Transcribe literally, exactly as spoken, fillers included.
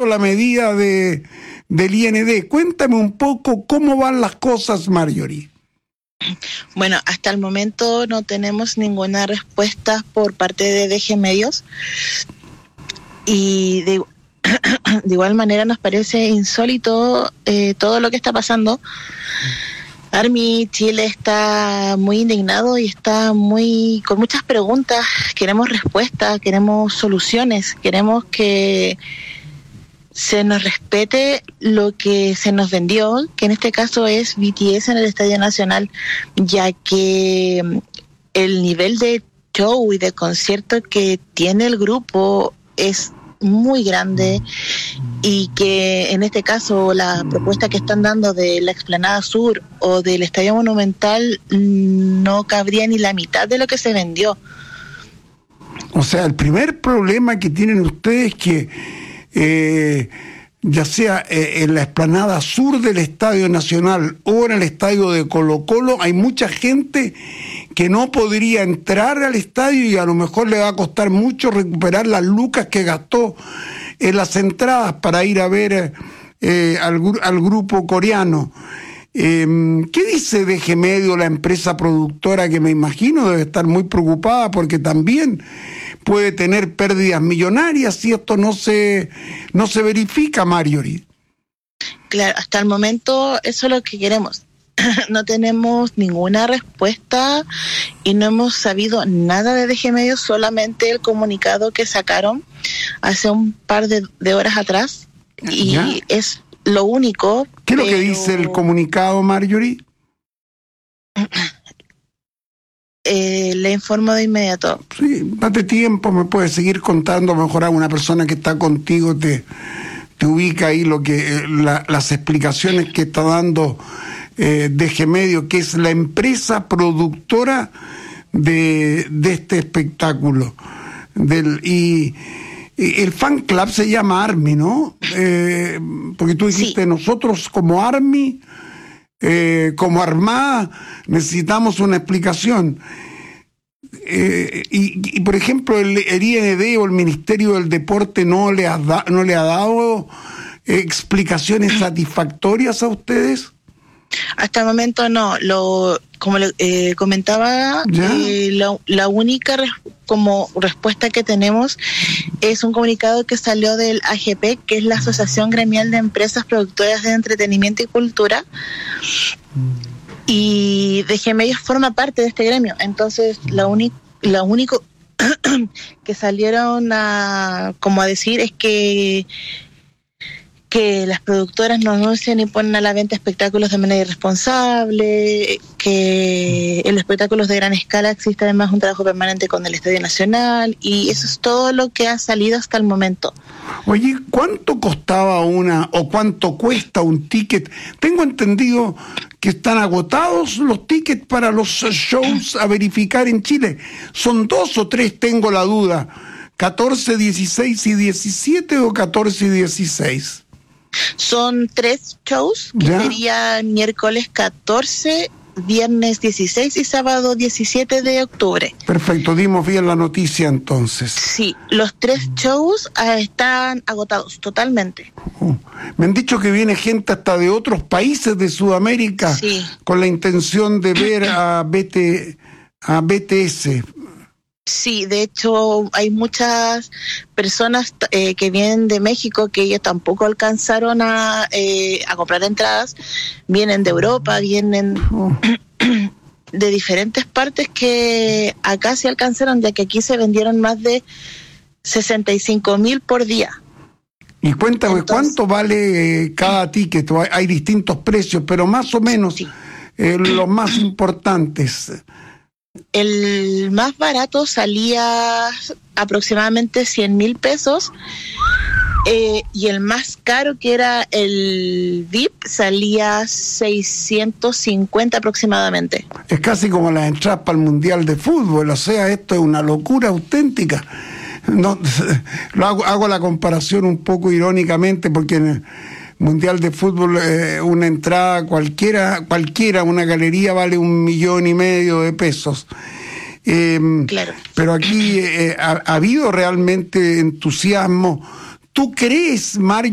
aprobado la medida de, del I N D. Cuéntame un poco cómo van las cosas, Marjorie. Bueno, hasta el momento no tenemos ninguna respuesta por parte de D G Medios y de, de igual manera nos parece insólito eh, todo lo que está pasando. Army Chile está muy indignado y está muy con muchas preguntas. Queremos respuestas, queremos soluciones, queremos que se nos respete lo que se nos vendió, que en este caso es B T S en el Estadio Nacional, ya que el nivel de show y de concierto que tiene el grupo es muy grande y que en este caso la propuesta que están dando de la Explanada Sur o del Estadio Monumental no cabría ni la mitad de lo que se vendió. O sea, el primer problema que tienen ustedes es que eh, ya sea eh, en la Explanada Sur del Estadio Nacional o en el estadio de Colo Colo, hay mucha gente que no podría entrar al estadio y a lo mejor le va a costar mucho recuperar las lucas que gastó en las entradas para ir a ver eh, al, al grupo coreano. Eh, ¿Qué dice D G Medio, la empresa productora, que me imagino debe estar muy preocupada porque también puede tener pérdidas millonarias si esto no se, no se verifica, Marjorie? Claro, hasta el momento eso es lo que queremos. No tenemos ninguna respuesta y no hemos sabido nada de D G Medios, solamente el comunicado que sacaron hace un par de, de horas atrás y ¿ya? Es lo único. ¿Qué es pero... lo que dice el comunicado, Marjorie? Eh, le informo de inmediato. Sí, date tiempo, me puedes seguir contando, mejor a una persona que está contigo te, te ubica ahí lo que la, las explicaciones que está dando eh, D G Medio, que es la empresa productora de, de este espectáculo. Del, y, y el fan club se llama Army, ¿no? Eh, porque tú dijiste, sí. Nosotros como Army... Eh, como Armada necesitamos una explicación eh, y, y por ejemplo el, el I N D o el Ministerio del Deporte no le ha, da, no le ha dado eh, explicaciones satisfactorias a ustedes. Hasta el momento no, lo como le eh, comentaba, eh, la, la única res, como respuesta que tenemos es un comunicado que salió del A G P, que es la Asociación Gremial de Empresas Productoras de Entretenimiento y Cultura, y D G Medios forma parte de este gremio. Entonces la única la único que salieron a como a decir es que que las productoras no anuncian y ponen a la venta espectáculos de manera irresponsable, que en los espectáculos de gran escala existe además un trabajo permanente con el Estadio Nacional, y eso es todo lo que ha salido hasta el momento. Oye, ¿cuánto costaba una o cuánto cuesta un ticket? Tengo entendido que están agotados los tickets para los shows a verificar en Chile. ¿Son dos o tres? Tengo la duda. ¿catorce, dieciséis y diecisiete o catorce y dieciséis? Son tres shows, que ¿ya? Sería miércoles catorce, viernes dieciséis y sábado diecisiete de octubre. Perfecto, dimos bien la noticia entonces. Sí, los tres shows uh, están agotados totalmente. Uh, me han dicho que viene gente hasta de otros países de Sudamérica, sí, con la intención de ver a, B T, a B T S. Sí, de hecho hay muchas personas eh, que vienen de México que ellos tampoco alcanzaron a, eh, a comprar entradas, vienen de Europa, vienen oh. de diferentes partes que acá se alcanzaron, ya que aquí se vendieron más de sesenta y cinco mil por día. Y cuéntame, entonces, ¿cuánto vale eh, cada ticket? Hay, hay distintos precios, pero más o menos sí. eh, los más importantes. El más barato salía aproximadamente cien mil pesos eh, y el más caro, que era el V I P, salía seiscientos cincuenta aproximadamente. Es casi como las entradas para el Mundial de Fútbol, o sea, esto es una locura auténtica. No, lo hago, hago la comparación un poco irónicamente porque en el Mundial de Fútbol eh, una entrada cualquiera, cualquiera, una galería vale un millón y medio de pesos. Eh, claro. Pero aquí eh, ha, ha habido realmente entusiasmo. ¿Tú crees, Mario,